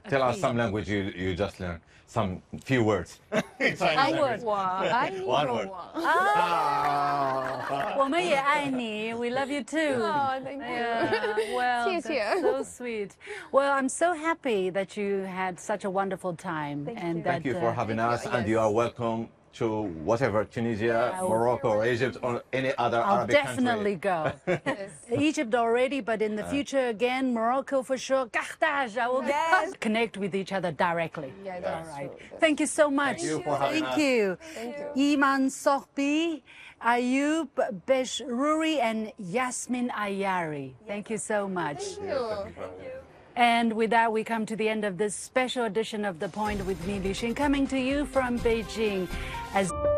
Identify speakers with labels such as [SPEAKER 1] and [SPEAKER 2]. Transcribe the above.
[SPEAKER 1] Tell us some language you just learned. Some few words.
[SPEAKER 2] Chinese
[SPEAKER 3] 我爱你
[SPEAKER 1] One word.
[SPEAKER 3] 我们也爱你 We love you too.
[SPEAKER 2] Oh, thank you.
[SPEAKER 3] Yeah, well,
[SPEAKER 2] 谢谢
[SPEAKER 3] that's so sweet. Well, I'm so happy that you had such a wonderful time.
[SPEAKER 2] Thank
[SPEAKER 3] and
[SPEAKER 2] you.
[SPEAKER 3] that,
[SPEAKER 1] Thank you for having us,
[SPEAKER 2] you,
[SPEAKER 1] and you
[SPEAKER 2] yes.
[SPEAKER 1] are welcome to whatever Tunisia,
[SPEAKER 3] Yeah,
[SPEAKER 1] Morocco, or Egypt, or any other
[SPEAKER 3] I'll
[SPEAKER 1] Arabic
[SPEAKER 3] definitely
[SPEAKER 1] country.
[SPEAKER 3] go.
[SPEAKER 2] Yes.
[SPEAKER 3] Egypt already, but in the future again, Morocco for sure. Carthage, I will
[SPEAKER 2] Yes.
[SPEAKER 3] connect with each other directly.
[SPEAKER 2] Yeah,
[SPEAKER 3] All
[SPEAKER 2] that's
[SPEAKER 3] right.
[SPEAKER 2] true. That's
[SPEAKER 3] Thank you so much.
[SPEAKER 1] Thank you for having
[SPEAKER 3] Thank
[SPEAKER 1] us.
[SPEAKER 3] you.
[SPEAKER 2] Thank you.
[SPEAKER 3] Iman Sohbi, Ayub Beshruri, and Yasmin Ayari. Thank you so much.
[SPEAKER 2] Thank you.
[SPEAKER 3] And with that, we come to the end of this special edition of The Point with me, Li Xin, coming to you from Beijing. As